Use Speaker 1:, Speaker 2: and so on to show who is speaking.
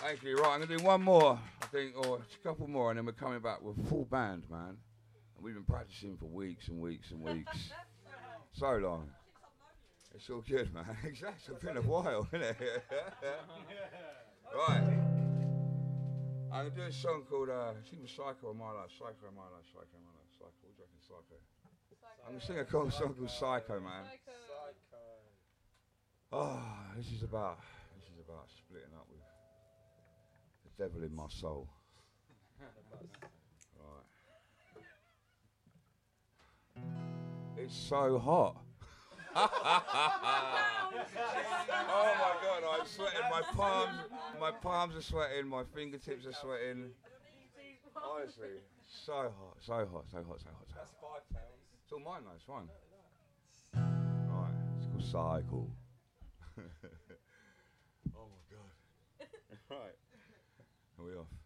Speaker 1: Thank you. Right, I'm gonna do one more, I think, or a couple more, and then we're coming back with a full band, man. And we've been practicing for weeks and weeks and weeks. So long. It's all good, man. Exactly. It's been a while, isn't it? Right. I'm gonna do a song called I think it was Psycho in My Life. Psycho in My Life. Psycho in My Life. Psycho. What do you reckon? Psycho. I'm gonna sing a cool song called Psycho, man. Oh, this is about splitting up with the devil in my soul. Right. It's so hot. Oh my God, I'm sweating. My palms are sweating. My fingertips are sweating. Honestly, so hot, so hot, so hot, so hot.
Speaker 2: That's £5.
Speaker 1: It's all mine though, it's fine. Right, it's called Cycle. Oh my God. Right, are we off?